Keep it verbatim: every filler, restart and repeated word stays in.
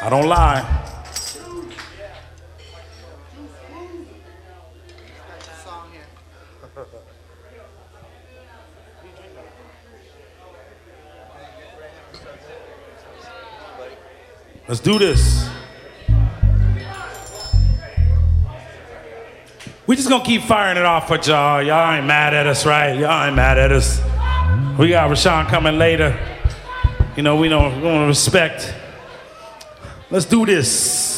I don't lie. Let's do this. We just gonna keep firing it off for y'all. Y'all ain't mad at us, right? Y'all ain't mad at us. We got Rashawn coming later. You know, we don't, we don't respect. Let's do this.